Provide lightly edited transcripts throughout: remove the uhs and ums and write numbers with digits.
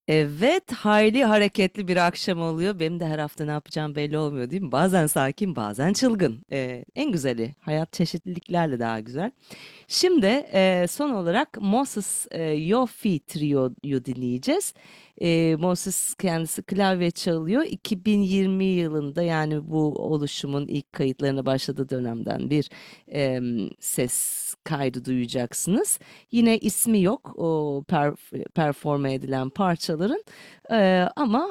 Evet, hayli hareketli bir akşam oluyor. Benim de her hafta ne yapacağım belli olmuyor, değil mi? Bazen sakin, bazen çılgın. En güzeli, hayat çeşitliliklerle daha güzel. Şimdi son olarak Moses Yofi Trio'yu dinleyeceğiz. Moses kendisi klavye çalıyor. 2020 yılında, yani bu oluşumun ilk kayıtlarına başladığı dönemden bir ses kaydı duyacaksınız. Yine ismi yok o performe edilen parçaların. Ama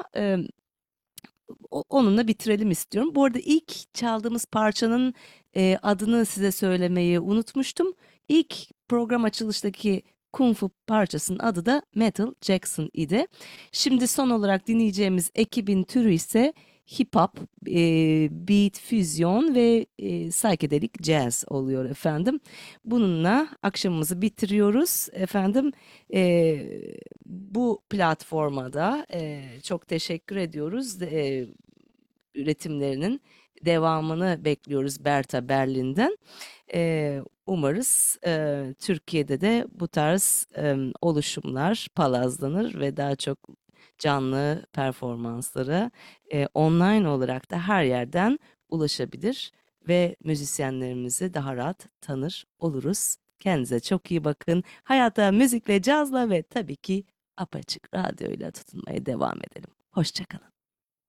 onunla bitirelim istiyorum. Bu arada ilk çaldığımız parçanın adını size söylemeyi unutmuştum. İlk program açılıştaki Kung Fu parçasının adı da Metal Jackson idi. Şimdi son olarak dinleyeceğimiz ekibin türü ise hip hop, beat füzyon ve psychedelic jazz oluyor efendim. Bununla akşamımızı bitiriyoruz efendim. E, Bu platforma da çok teşekkür ediyoruz. Üretimlerinin devamını bekliyoruz Berta Berlin'den. Umarız Türkiye'de de bu tarz oluşumlar palazlanır ve daha çok canlı performanslara online olarak da her yerden ulaşabilir ve müzisyenlerimizi daha rahat tanır oluruz. Kendinize çok iyi bakın. Hayata müzikle, cazla ve tabii ki apaçık radyoyla tutunmaya devam edelim. Hoşça kalın.